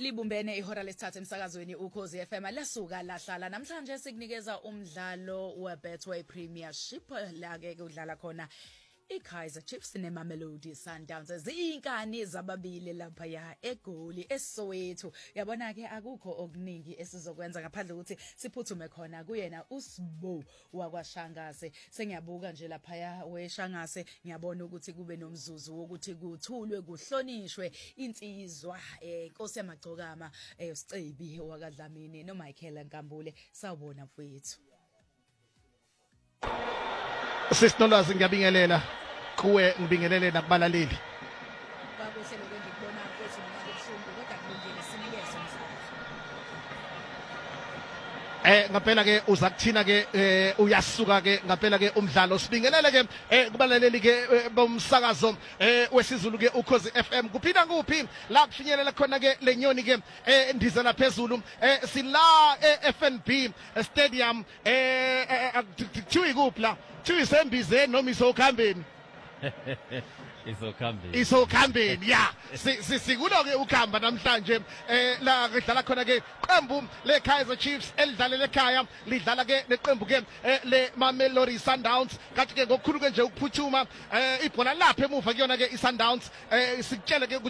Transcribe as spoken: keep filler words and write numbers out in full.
Libumbene ihora lesithathu emsakazweni ukhozi F M lasuka lahlala namhlanje sikunikeza umdlalo weBetway Premiership la ke udlala khona iKaizer Chiefs neMamelodi Sundowns ziyinkani zababili lapha ya eGoli eSoweto. Yabona ke akukho okuningi esizokwenza ngaphandle ukuthi siphuthume khona kuyena uSbo wakwaShangase. Sengiyabuka nje lapha ya weShangase ngiyabona ukuthi kube nomzuzu wokuthi kuthulwe kuhlonishwe insizwa eh Nkosi yamagcokama eh uSicebi wakadlamini no Michael Nkambule. Sawubona mfowethu. Sisinolwazi ngiyabingelela kuwe ngibingelele nakubalaleli. Bakuhle ngikubona mfowethu noma kubuhlungu kodwa kulungile sinikeze umhlaba. Eh ngaphela ke uza kuthina ke uyasuka ke ngaphela ke umdlalo sibingelele ke kubalaleli ke bomsakazo wesizulu ke ukhozi F M kuphinda kuphi la kufinyelela khona ke lenyoni ke ndizela phezulu sila e-F N B stadium thiwi kuphi la thiwi sembize noma isokhambeni Isokhambeni Isokhambeni ya sikulo ke ukhamba namhlanje eh la kudlala khona ke qembu leKaizer Chiefs elidlalela ekhaya lidlala ke neqembu ke le Mamelodi Sundowns kanti ke ngokukhulu ke nje ukuphuthuma ibhola lapha emuva kuyona ke iSundowns sikutshele ke